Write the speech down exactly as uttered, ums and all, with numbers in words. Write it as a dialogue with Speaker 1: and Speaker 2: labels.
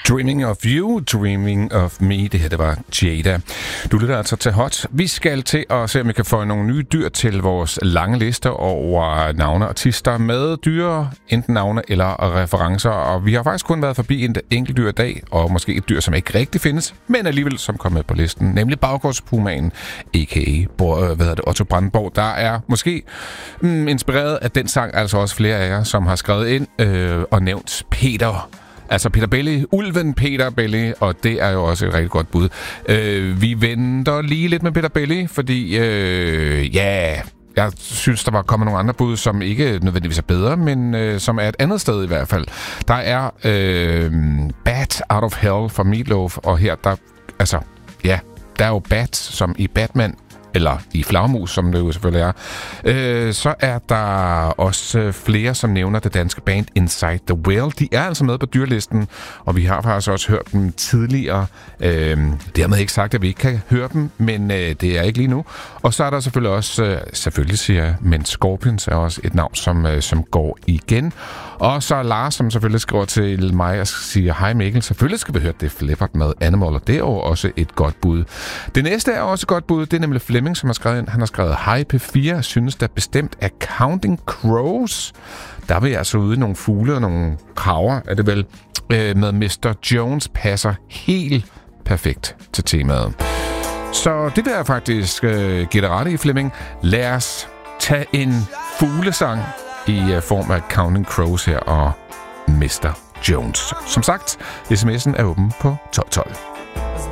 Speaker 1: Dreaming of You, Dreaming of Me. Det her, det var Jada. Du lytter altså til Hot. Vi skal til at se, om vi kan få nogle nye dyr til vores lange liste over navne og artister med dyre, enten navne eller referencer. Og vi har faktisk kun været forbi en enkelt dyr i dag, og måske et dyr, som ikke rigtig findes, men alligevel som kom med på listen, nemlig baggårdspumaen, a k a. Hvad hedder det, Otto Brandenburg. Der er måske mm, inspireret af den sang, altså også flere af jer, som har skrevet ind øh, og nævnt Peter. Altså Peter Belli, ulven Peter Belli, og det er jo også et rigtig godt bud. Øh, vi venter lige lidt med Peter Belli, fordi øh, ja, jeg synes, der var kommet nogle andre bud, som ikke nødvendigvis er bedre, men øh, som er et andet sted i hvert fald. Der er øh, Bat Out of Hell fra Meatloaf, og her, der, altså, ja, der er jo Bat, som i Batman, eller i Flagmus, som det jo selvfølgelig er. Øh, så er der også flere, som nævner det danske band Inside the Whale. De er altså med på dyrlisten, og vi har faktisk også hørt dem tidligere. Øh, dermed ikke sagt, at vi ikke kan høre dem, men øh, det er ikke lige nu. Og så er der selvfølgelig også, øh, selvfølgelig siger jeg, men Scorpions er også et navn, som, øh, som går igen. Og så er Lars, som selvfølgelig skriver til mig og siger, hej Mikkel, selvfølgelig skal vi høre det Flippert med Animal, og det er jo også et godt bud. Det næste er også et godt bud, det er nemlig Flemming, som har skrevet ind. Han har skrevet, hej P fire, synes der bestemt er Counting Crows. Der vil jeg altså ude nogle fugle og nogle kraver, er det vel, øh, med mister Jones passer helt perfekt til temaet. Så det der faktisk øh, giver dig ret i, Flemming. Lad os tage en fuglesang i uh, form af Counting Crows her og mister Jones. Som sagt, sms'en er åben på tolv tolv.